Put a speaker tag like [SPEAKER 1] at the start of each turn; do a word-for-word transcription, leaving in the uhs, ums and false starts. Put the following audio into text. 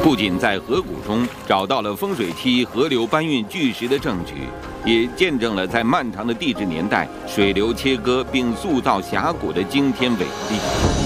[SPEAKER 1] 不仅在河谷中找到了风水期河流搬运巨石的证据，也见证了在漫长的地质年代，水流切割并塑造峡谷的惊天伟力。